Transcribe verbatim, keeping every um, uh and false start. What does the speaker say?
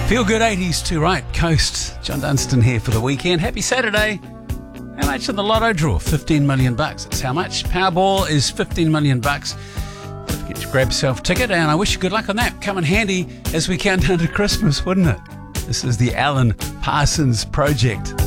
Feel good eighties to right coast. John Dunstan here for the weekend. Happy Saturday. How much in the lotto draw? fifteen million bucks. That's how much. Powerball is fifteen million bucks. Don't forget to grab yourself a ticket, and I wish you good luck on that. Come in handy as we count down to Christmas, wouldn't it? This is the Alan Parsons Project.